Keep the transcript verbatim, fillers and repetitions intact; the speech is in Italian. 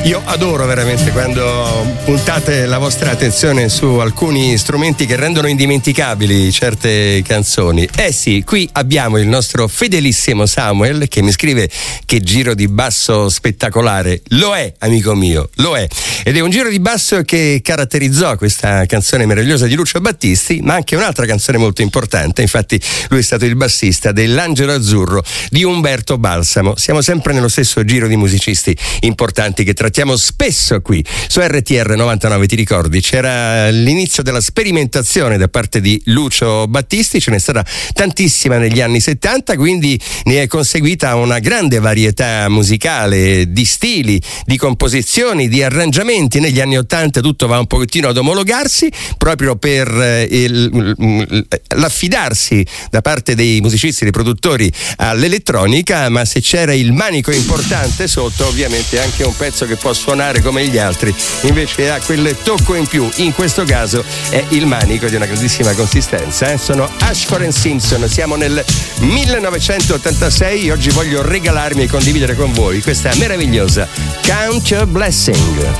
Io adoro veramente quando puntate la vostra attenzione su alcuni strumenti che rendono indimenticabili certe canzoni. Eh sì, qui abbiamo il nostro fedelissimo Samuel che mi scrive che giro di basso spettacolare. Lo è, amico mio, lo è. Ed è un giro di basso che caratterizzò questa canzone meravigliosa di Lucio Battisti, ma anche un'altra canzone molto importante. Infatti lui è stato il bassista dell'Angelo Azzurro di Umberto Balsamo. Siamo sempre nello stesso giro di musicisti importanti che trattiamo spesso qui su R T R novantanove. Ti ricordi? C'era l'inizio della sperimentazione da parte di Lucio Battisti, ce n'è stata tantissima negli anni settanta, quindi ne è conseguita una grande varietà musicale, di stili, di composizioni, di arrangiamenti. Negli anni ottanta tutto va un pochettino ad omologarsi proprio per eh, il, l'affidarsi da parte dei musicisti, dei produttori all'elettronica, ma se c'era il manico importante sotto, ovviamente anche un pezzo che può suonare come gli altri invece ha quel tocco in più. In questo caso è il manico di una grandissima consistenza, eh? Sono Ashford and Simpson, siamo nel millenovecentottantasei. Oggi voglio regalarmi e condividere con voi questa meravigliosa Count Your Blessing.